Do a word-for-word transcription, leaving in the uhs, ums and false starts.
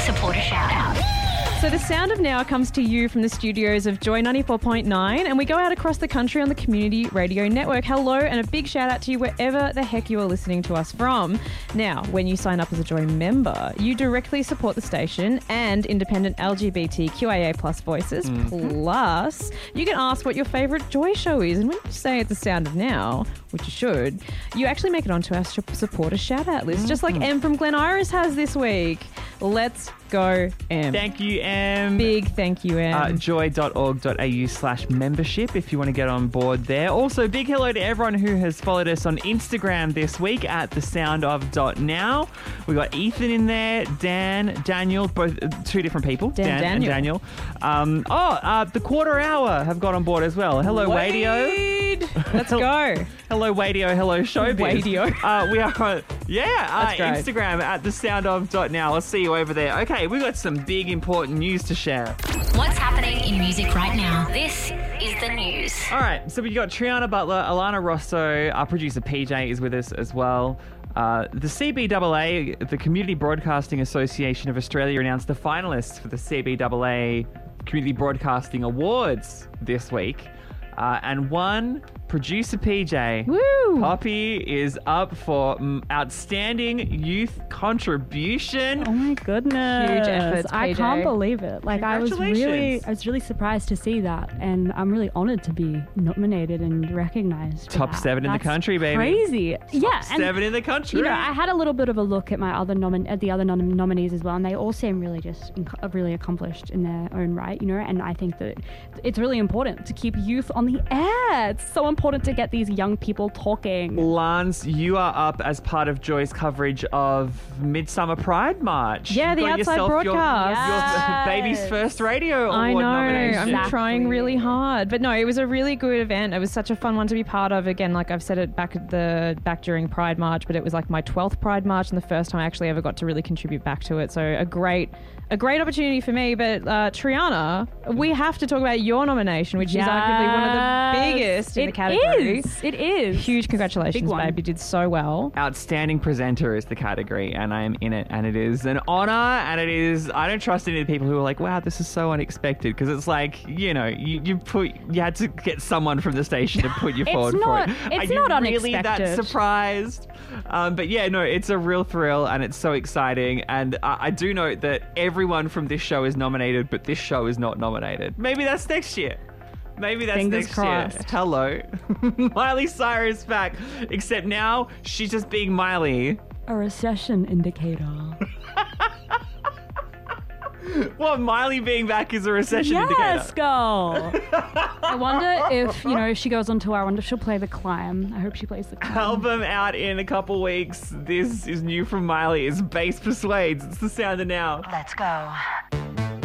Supporter shout out. So the Sound of Now comes to you from the studios of Joy ninety-four point nine, and we go out across the country on the Community Radio Network. Hello, and a big shout out to you wherever the heck you are listening to us from. Now, when you sign up as a Joy member, you directly support the station and independent L G B T Q I A plus voices. Mm-hmm. Plus, you can ask what your favourite Joy show is, and when you say it's the Sound of Now, which you should, you actually make it onto our supporter shout out list, mm-hmm. just like Em from Glen Iris has this week. Let's go, Em. Thank you, Em. Big thank you, Em. Uh, joy.org.au slash membership if you want to get on board there. Also, big hello to everyone who has followed us on Instagram this week at the sound of dot now. We got Ethan in there, Dan, Daniel, both uh, two different people. Dan, Dan Daniel. and Daniel. Um, oh, uh, the Quarter Hour have got on board as well. Hello, Wade. Wadio. Let's go. Hello, Wadio. Hello, Showbiz. Wadio. Uh, we are on, yeah, uh, That's great. Instagram at the sound of dot now. I'll see you over there. Okay, we've got some big, important news to share. What's happening in music right now? This is the news. All right, so we've got Triana Butler, Alana Rosso, our producer P J is with us as well. Uh, the C B A A, the Community Broadcasting Association of Australia, announced the finalists for the C B A A Community Broadcasting Awards this week. Uh, and one, producer P J, Woo! Poppy, is up for um, Outstanding Youth Contribution. Oh my goodness. Huge efforts, I P J. can't believe it. Like I was really Congratulations. I was really surprised to see that, and I'm really honored to be nominated and recognized. for Top that. seven in the That's country, baby. Crazy. yeah. And Seven in the country. you know, I had a little bit of a look at my other nomin- at the other nom- nominees as well, and they all seem really just inc- really accomplished in their own right, you know. And I think that it's really important to keep youth on the air. It's so important to get these young people talking. Lance, you are up as part of Joy's coverage of Midsummer Pride March. Yeah, You the got outside yourself your- broadcast. Your, Yes. baby's first radio award I know. nomination. I'm Exactly. trying really hard, but no, it was a really good event. It was such a fun one to be part of. Again, like I've said it back at the back during Pride March, but it was like my twelfth Pride March and the first time I actually ever got to really contribute back to it. So a great, a great opportunity for me. But uh, Triana, we have to talk about your nomination, which is arguably one of the Yes. biggest in It the category. is. It is. Huge congratulations, Big one. babe! You did so well. Outstanding presenter is the category, and I am in it, and it is an honor, and it is. I don't trust any of the people who are like, "Wow, this is so unexpected," because it's like, you know, you, you put you had to get someone from the station to put you It's forward not- for it. it's Are you not really that unexpected. surprised? Um, but yeah, no, it's a real thrill, and it's so exciting. And I, I do note that everyone from this show is nominated, but this show is not nominated. Maybe that's next year. Maybe that's Fingers next crossed. year. Hello. Miley Cyrus back. Except now she's just being Miley. A recession indicator. What, Miley being back is a recession Yes, indicator? girl. I wonder if, you know, if she goes on tour, I wonder if she'll play The Climb. I hope she plays The Climb. Album out in a couple weeks. This is new from Miley. It's Bass Persuades. It's the sound of now. Let's go.